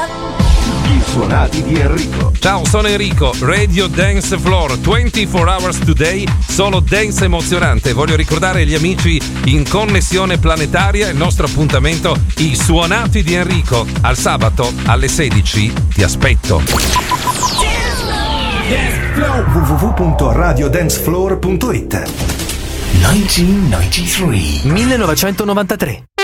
I suonati di Enrico. Ciao, sono Enrico, Radio Dance Floor, 24 hours today, solo dance emozionante. Voglio ricordare agli amici in connessione planetaria il nostro appuntamento, i suonati di Enrico. Al sabato alle 16 ti aspetto. www.radiodancefloor.it 1993